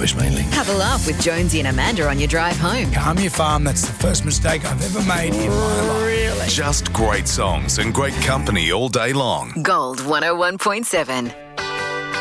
rubbish mainly. Have a laugh with Jonesy and Amanda on your drive home. Calm your farm, that's the first mistake I've ever made in my life. Really? Just great songs and great company all day long. Gold 101.7.